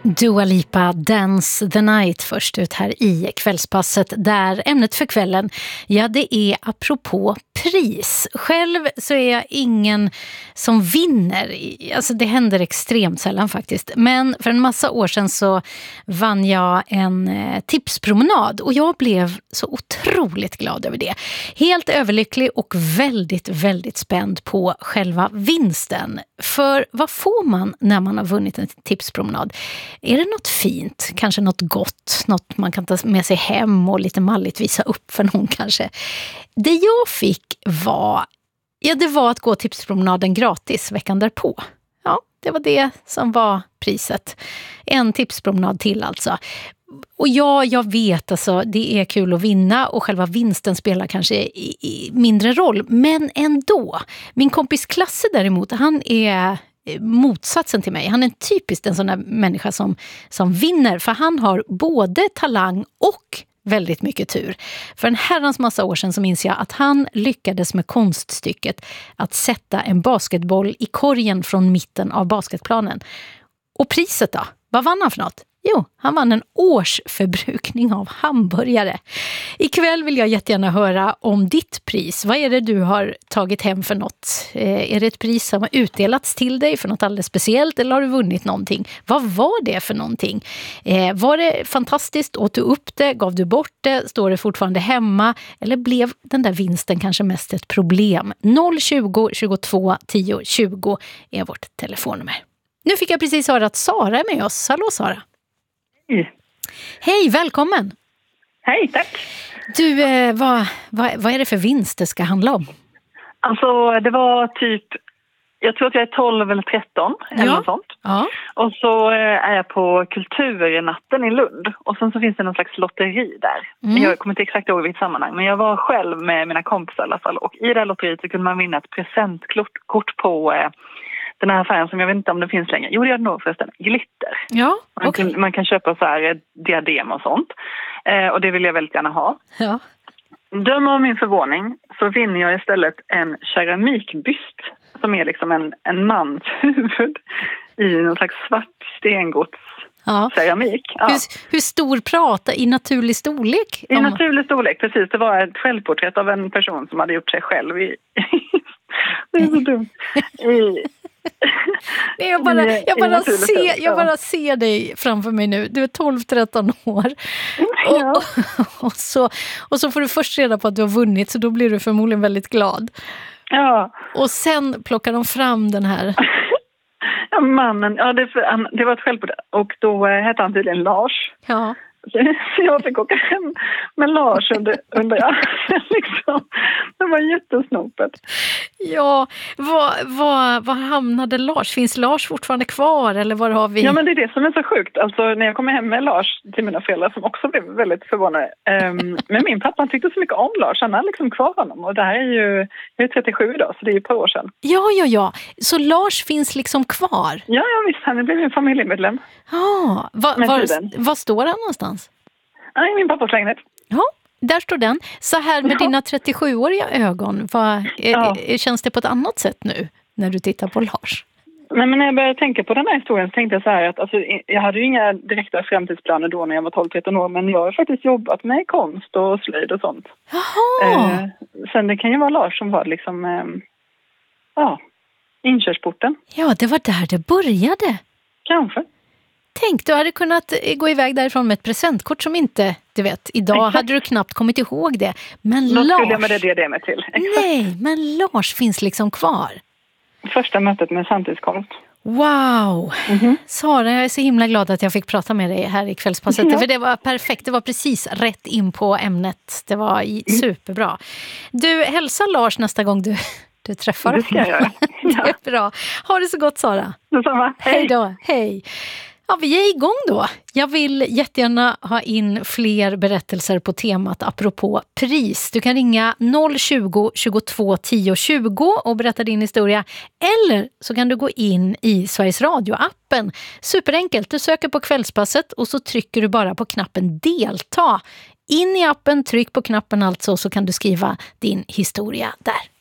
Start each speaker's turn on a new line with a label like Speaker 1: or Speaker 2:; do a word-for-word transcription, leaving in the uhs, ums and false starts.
Speaker 1: Dua Lipa, Dance the Night först ut här i kvällspasset, där ämnet för kvällen, ja, det är apropå pris. Själv så är jag ingen som vinner, alltså det händer extremt sällan faktiskt, men för en massa år sedan så vann jag en tipspromenad och jag blev så otroligt glad över det. Helt överlycklig och väldigt, väldigt spänd på själva vinsten. För vad får man när man har vunnit en tipspromenad? Är det något fint? Kanske något gott? Något man kan ta med sig hem och lite malligt visa upp för någon kanske? Det jag fick var, ja, det var att gå tipspromenaden gratis veckan därpå. Ja, det var det som var priset. En tipspromenad till alltså. Och ja, jag vet alltså, det är kul att vinna och själva vinsten spelar kanske i, i mindre roll. Men ändå, min kompis Klasse däremot, han är motsatsen till mig. Han är typiskt en sån där människa som, som vinner, för han har både talang och väldigt mycket tur. För en herrans massa år sedan så minns jag att han lyckades med konststycket att sätta en basketboll i korgen från mitten av basketplanen. Och priset då? Vad vann han för något? Jo, han vann en årsförbrukning av hamburgare. Ikväll vill jag jättegärna höra om ditt pris. Vad är det du har tagit hem för något? Eh, är det ett pris som har utdelats till dig för något alldeles speciellt, eller har du vunnit någonting? Vad var det för någonting? Eh, var det fantastiskt? Åt du upp det? Gav du bort det? Står det fortfarande hemma? Eller blev den där vinsten kanske mest ett problem? noll tjugo, tjugotvå, tio, tjugo är vårt telefonnummer. Nu fick jag precis höra att Sara är med oss. Hallå Sara.
Speaker 2: Hej.
Speaker 1: Hej, välkommen.
Speaker 2: Hej, tack.
Speaker 1: Du, eh, vad, vad, vad är det för vinst det ska handla om?
Speaker 2: Alltså, det var typ, jag tror att jag är tolv eller tretton, eller
Speaker 1: ja.
Speaker 2: något sånt.
Speaker 1: Ja.
Speaker 2: Och så eh, är jag på kulturnatten i Lund. Och sen så finns det någon slags lotteri där. Mm. Jag kommer inte exakt ihåg vilket sammanhang, men jag var själv med mina kompisar i alla fall. Och i det här lotteriet så kunde man vinna ett presentkort kort på... Eh, den här affären som jag vet inte om det finns längre. Jo, det gör det nog förresten. Glitter.
Speaker 1: Ja,
Speaker 2: man,
Speaker 1: okay.
Speaker 2: kan, man kan köpa så här diadem och sånt. Eh, och det vill jag väldigt gärna ha.
Speaker 1: Ja.
Speaker 2: Döm av min förvåning så vinner jag istället en keramikbyst som är liksom en, en mans huvud i någon slags svart stengods.
Speaker 1: Ja.
Speaker 2: Keramik. Ja.
Speaker 1: Hur, hur stor prata i naturlig storlek?
Speaker 2: I om... naturlig storlek, precis. Det var ett självporträtt av en person som hade gjort sig själv i... Det är så dumt. I...
Speaker 1: jag bara, jag, bara ser, jag bara ser dig framför mig nu. Du är tolv tretton år.
Speaker 2: Ja.
Speaker 1: Och, och, så, och så får du först reda på att du har vunnit, så då blir du förmodligen väldigt glad.
Speaker 2: Ja.
Speaker 1: Och sen plockar de fram den här...
Speaker 2: Ja, mannen, ja, det, det var ett självporträtt. Och då hette han tydligen Lars.
Speaker 1: Ja.
Speaker 2: Så jag fick åka hem med Lars under, under armen liksom. Det var jättesnopet.
Speaker 1: Ja, var, var, var hamnade Lars? Finns Lars fortfarande kvar eller var har vi?
Speaker 2: Ja, men det är det som är så sjukt. Alltså när jag kom hem med Lars till mina föräldrar som också blev väldigt förvånade. Um, men min pappa tyckte så mycket om Lars. Han har liksom kvar honom. Och det här är ju, jag är trettiosju idag så det är ju ett par år sedan.
Speaker 1: Ja, ja, ja. Så Lars finns liksom kvar?
Speaker 2: Ja, ja visst. Han blev en familjemedlem.
Speaker 1: Ja, va, var, var står han någonstans?
Speaker 2: Nej, min pappas lägenhet.
Speaker 1: Ja, där står den. Så här med ja. dina trettiosjuåriga ögon, vad, ja. är, känns det på ett annat sätt nu när du tittar på Lars?
Speaker 2: Nej, men när jag började tänka på den här historien så tänkte jag så här att alltså, jag hade ju inga direkta framtidsplaner då när jag var tolv tretton år, men jag har faktiskt jobbat med konst och slöjd och sånt.
Speaker 1: Jaha!
Speaker 2: Eh, sen det kan ju vara Lars som var liksom, eh, ja, inkörsporten.
Speaker 1: Ja, det var där det började.
Speaker 2: Kanske.
Speaker 1: Tänk, du hade kunnat gå iväg därifrån med ett presentkort som inte, du vet, idag Exakt. hade du knappt kommit ihåg det. Men
Speaker 2: Då
Speaker 1: Lars...
Speaker 2: skulle jag med det diademet till. Exakt.
Speaker 1: Nej, men Lars finns liksom kvar.
Speaker 2: Första mötet med samtidskonst.
Speaker 1: Wow! Mm-hmm. Sara, jag är så himla glad att jag fick prata med dig här i kvällspasset. Ja. För det var perfekt, det var precis rätt in på ämnet. Det var superbra. Du, hälsa Lars nästa gång du, du träffar honom.
Speaker 2: Det ska jag göra. Ja.
Speaker 1: Det är bra. Ha det så gott, Sara.
Speaker 2: Detsamma. Hej.
Speaker 1: Hej då, hej. Ja, vi är igång då. Jag vill jättegärna ha in fler berättelser på temat apropå pris. Du kan ringa noll tjugo, tjugotvå, tio, tjugo och berätta din historia. Eller så kan du gå in i Sveriges Radio-appen. Superenkelt, du söker på kvällspasset och så trycker du bara på knappen delta. In i appen, tryck på knappen alltså, så kan du skriva din historia där.